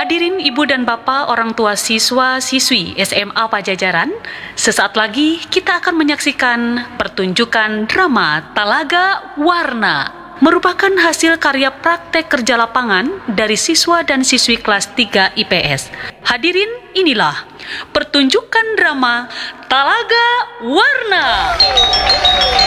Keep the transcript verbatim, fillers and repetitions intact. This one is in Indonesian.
Hadirin Ibu dan Bapak orang tua siswa-siswi S M A Pajajaran, sesaat lagi kita akan menyaksikan pertunjukan drama Talaga Warna, merupakan hasil karya praktek kerja lapangan dari siswa dan siswi kelas tiga I P S. Hadirin, inilah pertunjukan drama Talaga Warna.